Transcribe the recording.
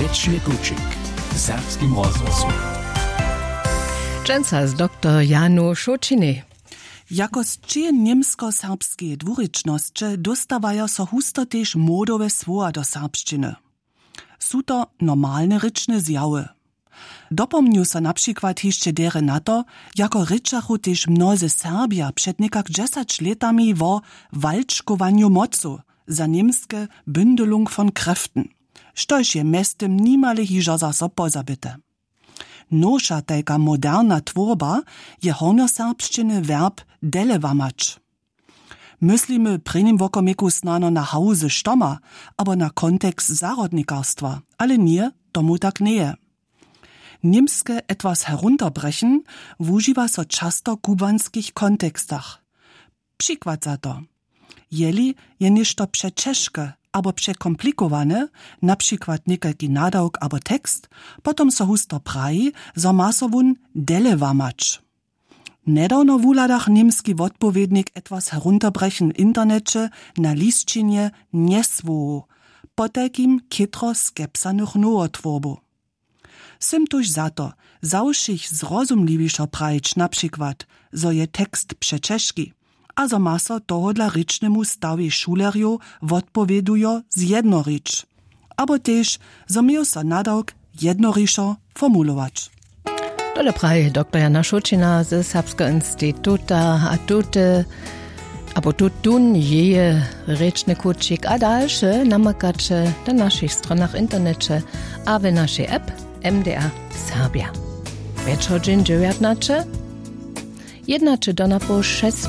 Rečny kučik w serbskim rozgłosu. Dżęca z dr Janu Šočiny. Jako z niemsko-serbskiej dwuryczności dostawają so husto też modowe słowa do serbszczyny. Są to normalne ryczne zjawy. Dopomniu so na przykład jeszcze dere na to, jako ryczachu też mnozy Serbia przed niekak 10 latami o walczkowaniu mocu za niemskie Bündelung von Kräften, štož je mestem nimale hižo za so pozabite. Noša tajka moderna tworba je hornjoserbščiny verb delewamać. Myslimy prynim wokomiku snano na hause štoma, abo na kontekst zarodnikarstwa, ale nie, tomu tak nie. Niemskie etwas herunterbrechen wužiwa so často kubanskich kontekstach. Przykład za to. Jeli je ništo przeczeszke abo przekomplikowane, na przykład niekalki nadawk abo tekst, potom so husto praji, zo ma so wun delewamać. Nedawno w uladach niemski odpowiednik etwas herunterbrechen internecie na listčinie nieswu, potekim kitro skepsanych nowotworbu. Sym tuż za to, zawšich zrozumliwiszo prajić na przykład, zo je tekst przeczeszki, a zo ma so toho dla rycznemu stawi šulerju odpowiedujo zjednorič. Abo tež zo miju so nadawk jednorišo formulować. Dole praje dr Jana Šočina ze Serbskiego Instituta a tute, abo tutun jeje rečny kučik a dalsze namakacze na naszych stronach internecie a w naszej app MDR Serbia. Wieczorem 19. Jednaczy do napo 6